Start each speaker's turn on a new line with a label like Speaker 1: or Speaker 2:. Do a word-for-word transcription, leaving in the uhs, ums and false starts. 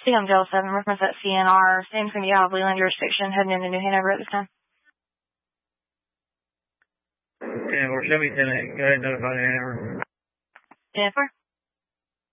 Speaker 1: I'm Delta seven, reference at C N R. Name's going to be out of Leland jurisdiction, heading into New Hanover at this time.
Speaker 2: ten four, show me ten eight. Go ahead and notify the Hanover.
Speaker 1: ten four.